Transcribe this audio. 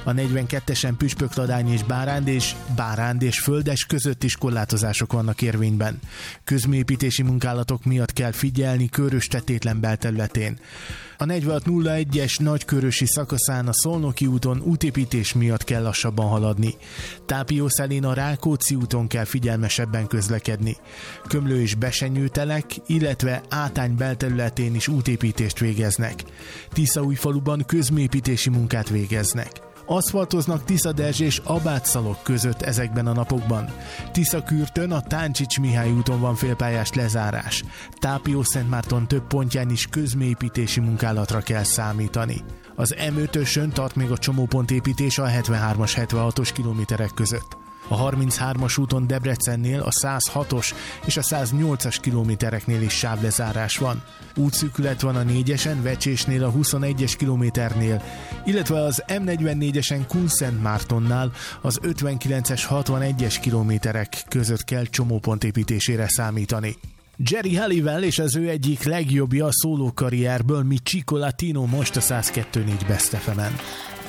A 42-esen Püspökladány és Báránd és Földes között is korlátozások vannak érvényben. Közműépítési munkálatok miatt kell figyelni Körös tetétlen belterületén. A 4601-es nagykörösi szakaszán a Szolnoki úton útépítés miatt kell lassabban haladni. Tápiószalén a Rákóczi úton kell figyelmesebben közlekedni. Kömlő és Besenyőtelek, illetve Átány belterületén is útépítést végeznek. Tiszaújfaluban közműépítési munkát végeznek. Aszfaltoznak Tiszadezs és Abátszalok között ezekben a napokban. Tiszakürtön a Táncsics Mihály úton van félpályás lezárás. Tápió-Szentmárton több pontján is közműépítési munkálatra kell számítani. Az M5-ösön tart még a csomópontépítés a 73-as 76-os kilométerek között. A 33-as úton Debrecennél a 106-os és a 108-as kilométereknél is sávlezárás van. Útszűkület van a 4-esen Vecsésnél a 21-es kilométernél, illetve az M44-esen Kunszentmártonnál az 59-es 61-es kilométerek között kell csomópontépítésére számítani. Jerry Halliwell és az ő egyik legjobbja a szóló karrierből, Mi Chico Latino most a 102.4 Best FM-en.